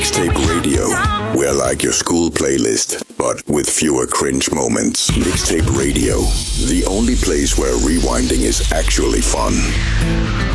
Mixtape Radio. We're like your school playlist, but with fewer cringe moments. Mixtape Radio, the only place where rewinding is actually fun.